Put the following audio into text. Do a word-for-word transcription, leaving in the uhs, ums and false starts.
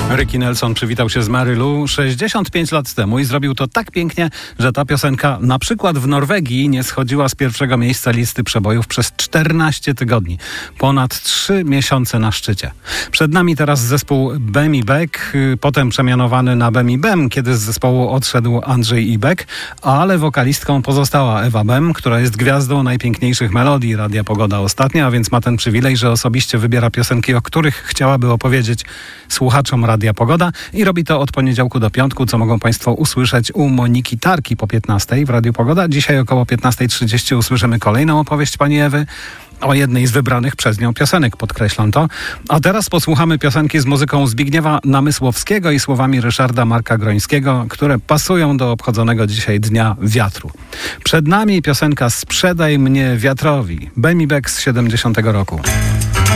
Ricky Nelson przywitał się z Mary Lou sześćdziesiąt pięć lat temu i zrobił to tak pięknie, że ta piosenka na przykład w Norwegii nie schodziła z pierwszego miejsca listy przebojów przez czternaście tygodni. Ponad trzy miesiące na szczycie. Przed nami teraz zespół Bem i Beck, potem przemianowany na Bem i Bem, kiedy z zespołu odszedł Andrzej Ibek, ale wokalistką pozostała Ewa Bem, która jest gwiazdą najpiękniejszych melodii Radia Pogoda ostatnio, a więc ma ten przywilej, że osobiście wybiera piosenki, o których chciałaby opowiedzieć słuchaczom Radia Pogoda i robi to od poniedziałku do piątku, co mogą Państwo usłyszeć u Moniki Tarki po piętnastej w Radiu Pogoda. Dzisiaj około piętnasta trzydzieści usłyszymy kolejną opowieść pani Ewy o jednej z wybranych przez nią piosenek, podkreślam to. A teraz posłuchamy piosenki z muzyką Zbigniewa Namysłowskiego i słowami Ryszarda Marka Grońskiego, które pasują do obchodzonego dzisiaj Dnia Wiatru. Przed nami piosenka Sprzedaj mnie wiatrowi, Bem i Beck z siedemdziesiątego roku.